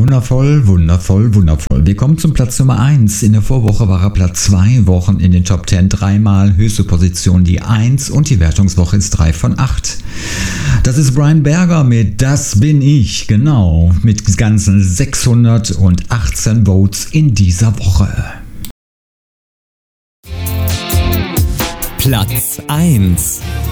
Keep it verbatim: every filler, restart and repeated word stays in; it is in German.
Wundervoll, wundervoll, wundervoll. Wir kommen zum Platz Nummer eins. In der Vorwoche war er Platz zwei Wochen in den Top zehn, dreimal höchste Position die eins und die Wertungswoche ist drei von acht. Das ist Brian Berger mit Das bin ich, genau, mit ganzen sechshundertachtzehn Votes in dieser Woche. Platz eins.